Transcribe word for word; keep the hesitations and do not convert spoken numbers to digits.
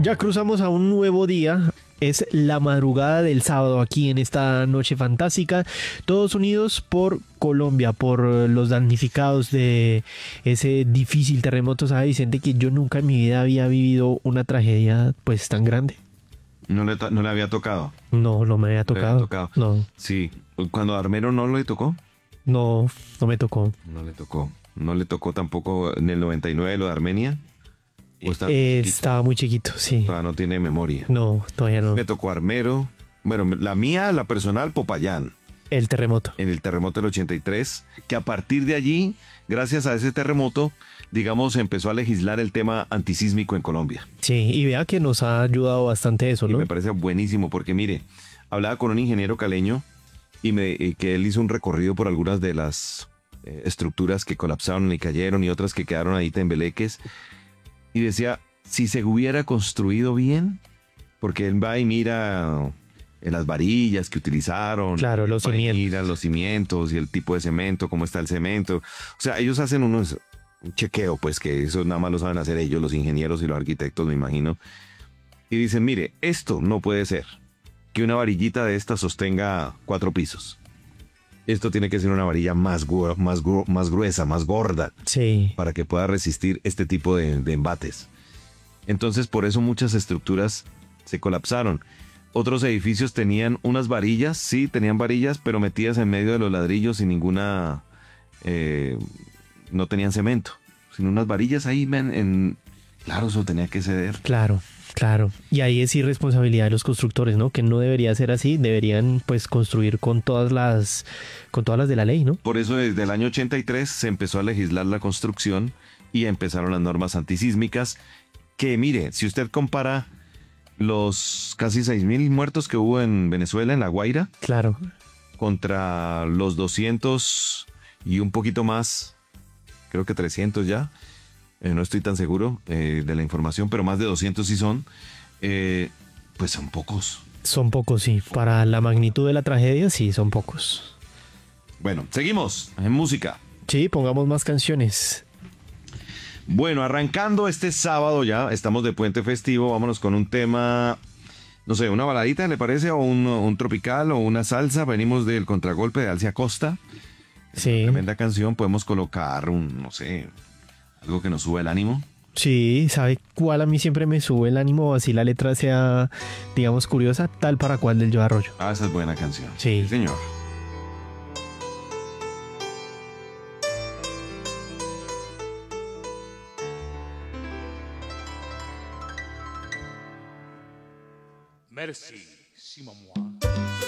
Ya cruzamos a un nuevo día. Es la madrugada del sábado aquí en esta noche fantástica. Todos unidos por Colombia, por los damnificados de ese difícil terremoto. Sabe, Vicente, que yo nunca en mi vida había vivido una tragedia pues tan grande. No le, to- no le había tocado. No, no me había Le había tocado. tocado. No, Sí. Cuando a Armero no le tocó. no, no me tocó. No le tocó. No le tocó tampoco en el noventa y nueve lo de Armenia. ¿O está Eh, chiquito? estaba muy chiquito, sí. Todavía no tiene memoria. No, todavía no. Me tocó Armero. Bueno, la mía, la personal, Popayán. El terremoto. En el terremoto del ochenta y tres, que a partir de allí, gracias a ese terremoto, digamos, empezó a legislar el tema antisísmico en Colombia. Sí, y vea que nos ha ayudado bastante eso, Y ¿no? me parece buenísimo porque, mire, hablaba con un ingeniero caleño y, me, y que él hizo un recorrido por algunas de las eh, estructuras que colapsaron y cayeron y otras que quedaron ahí tembeleques. Y decía, si se hubiera construido bien, porque él va y mira en las varillas que utilizaron. Claro, los cimientos. Mira los cimientos y el tipo de cemento, cómo está el cemento. O sea, ellos hacen unos, un chequeo, pues que eso nada más lo saben hacer ellos, los ingenieros y los arquitectos, me imagino. Y dicen, mire, esto no puede ser que una varillita de esta sostenga cuatro pisos. Esto tiene que ser una varilla más, gu- más, gru- más gruesa, más gorda, Sí, para que pueda resistir este tipo de, de embates. Entonces, por eso muchas estructuras se colapsaron. Otros edificios tenían unas varillas, sí, tenían varillas, pero metidas en medio de los ladrillos sin ninguna... eh, no tenían cemento, sino unas varillas ahí, men, en... Claro, eso tenía que ceder. claro, claro. Y ahí es irresponsabilidad de los constructores, ¿no? Que no debería ser así. Deberían, pues, construir con todas las, con todas las de la ley, ¿no? Por eso desde el año ochenta y tres se empezó a legislar la construcción y empezaron las normas antisísmicas que, mire, si usted compara los casi seis mil muertos que hubo en Venezuela, en La Guaira, Claro. contra los doscientos y un poquito más, creo que trescientos ya, eh, no estoy tan seguro eh, de la información, pero más de doscientos sí son, eh, pues son pocos. Son pocos, sí. Para la magnitud de la tragedia, sí, son pocos. Bueno, seguimos en música. Sí, pongamos más canciones. Bueno, arrancando este sábado ya, estamos de puente festivo, vámonos con un tema, no sé, una baladita, ¿le parece? O un, un tropical o una salsa, venimos del contragolpe de Alcia Costa. Sí. Tremenda canción, podemos colocar un, no sé, algo que nos suba el ánimo. Sí, ¿sabe cuál a mí siempre me sube el ánimo? Así la letra sea, digamos, curiosa. Tal para cual del Yo Arroyo. Ah, esa es buena canción. Sí. Señor. Merci, Simon moi.